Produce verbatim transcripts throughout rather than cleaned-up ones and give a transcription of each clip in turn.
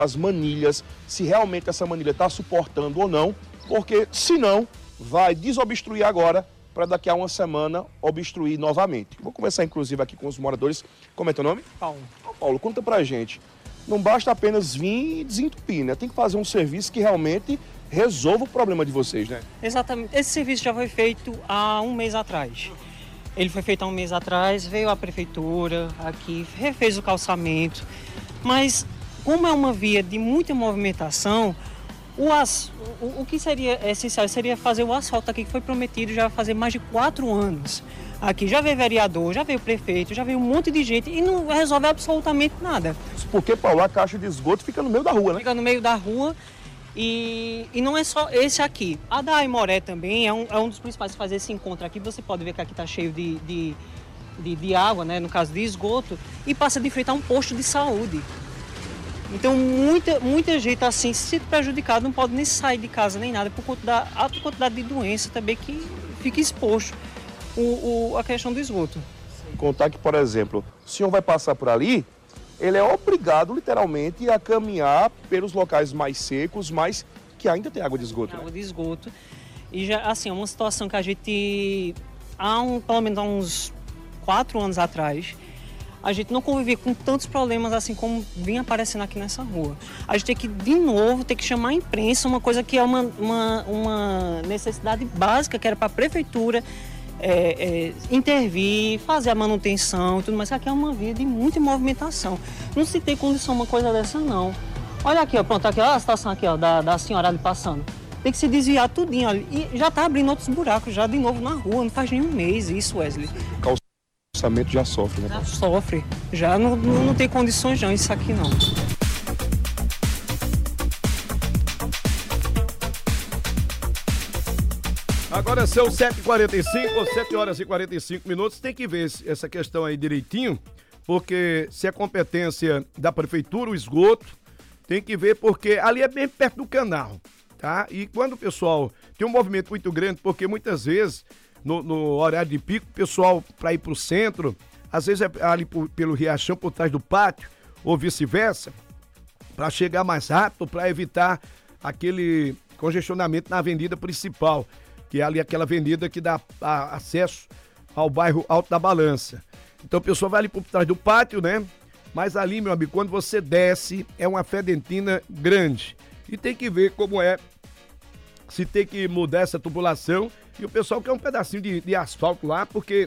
as manilhas, se realmente essa manilha está suportando ou não, porque se não, vai desobstruir agora para daqui a uma semana obstruir novamente. Vou começar inclusive aqui com os moradores. Como é teu nome? Paulo. Ô, Paulo, conta pra gente. Não basta apenas vir e desentupir, né? Tem que fazer um serviço que realmente resolva o problema de vocês, né? Exatamente. Esse serviço já foi feito há um mês atrás. Ele foi feito há um mês atrás, veio a prefeitura aqui, refez o calçamento, mas como é uma via de muita movimentação, o, as, o, o que seria essencial seria fazer o asfalto aqui, que foi prometido já fazer mais de quatro anos. Aqui já veio vereador, já veio prefeito, já veio um monte de gente e não resolve absolutamente nada. Porque, Paulo, a caixa de esgoto fica no meio da rua, né? Fica no meio da rua e, e não é só esse aqui. A da Aimoré também é um, é um dos principais que faz esse encontro aqui. Você pode ver que aqui está cheio de, de, de, de água, né? No caso de esgoto, e passa de frente a um posto de saúde. Então muita, muita gente assim se prejudicada, não pode nem sair de casa nem nada por conta da alta quantidade de doença também que fica exposto o, o, a questão do esgoto. Sem contar que, por exemplo, o senhor vai passar por ali, ele é obrigado literalmente a caminhar pelos locais mais secos, mas que ainda tem água de esgoto. Água né? de esgoto. E já assim, é uma situação que a gente há um, pelo menos há uns quatro anos atrás, a gente não convivia com tantos problemas assim como vinha aparecendo aqui nessa rua. A gente tem que, de novo, ter que chamar a imprensa, uma coisa que é uma, uma, uma necessidade básica, que era para a prefeitura é, é, intervir, fazer a manutenção e tudo mais, que aqui é uma via de muita movimentação. Não se tem condição uma coisa dessa, não. Olha aqui, ó, pronto, aqui, ó, a situação aqui, ó, da, da senhora ali passando. Tem que se desviar tudinho ali. E já está abrindo outros buracos, já de novo na rua, não faz nem um mês isso, Wesley. O calçamento já sofre, né? Já sofre, já não, não, não tem condições não, isso aqui não. Agora são sete e quarenta e cinco, sete horas e quarenta e cinco minutos, tem que ver essa questão aí direitinho, porque se é competência da prefeitura, o esgoto, tem que ver porque ali é bem perto do canal, tá? E quando o pessoal tem um movimento muito grande, porque muitas vezes No, no horário de pico, o pessoal para ir para o centro, às vezes é ali por, pelo Riachão, por trás do pátio, ou vice-versa, para chegar mais rápido, para evitar aquele congestionamento na avenida principal, que é ali aquela avenida que dá a, acesso ao bairro Alto da Balança. Então o pessoal vai ali por trás do pátio, né? Mas ali, meu amigo, quando você desce, é uma fedentina grande. E tem que ver como é, se tem que mudar essa tubulação. E o pessoal quer um pedacinho de, de asfalto lá, porque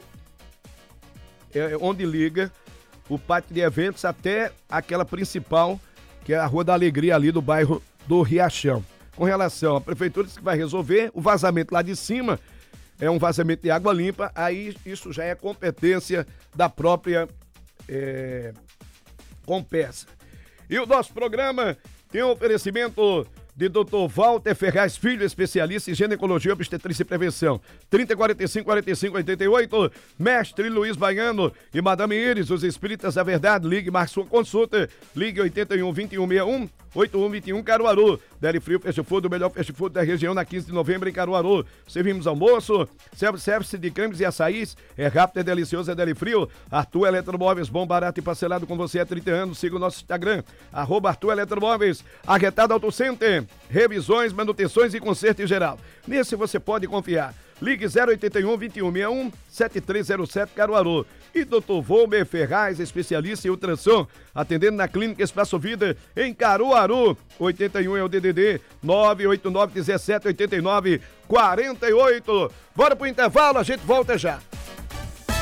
é onde liga o pátio de eventos até aquela principal, que é a Rua da Alegria ali do bairro do Riachão. Com relação à prefeitura, diz que vai resolver o vazamento lá de cima, é um vazamento de água limpa, aí isso já é competência da própria é, Compesa. E o nosso programa tem um oferecimento de doutor Walter Ferraz Filho, especialista em ginecologia, obstetrícia e prevenção. trinta, quarenta e cinco, quarenta e cinco, oitenta e oito. Mestre Luiz Baiano e Madame Iris, os espíritas da verdade. Ligue, marque sua consulta. Ligue oitenta e um, vinte e um, sessenta e um, oitenta e um, vinte e um, Caruaru. Deli Frio Fast Food, o melhor fast food da região, na quinze de novembro em Caruaru. Servimos almoço, service de cremes e açaís. É rápido, é delicioso, é Deli Frio. Arthur Eletromóveis, bom, barato e parcelado com você há trinta anos. Siga o nosso Instagram, arroba Arthur Eletromóveis. Arretado Auto Center, revisões, manutenções e conserto em geral. Nesse você pode confiar. Ligue zero oitenta e um, vinte e um, sessenta e um, setenta e três zero sete, Caruaru. E doutor Volmer Ferraz, especialista em ultrassom, atendendo na Clínica Espaço Vida, em Caruaru. oitenta e um é o D D D, nove oito nove, dezessete, oitenta e nove, quarenta e oito. Bora pro intervalo, a gente volta já.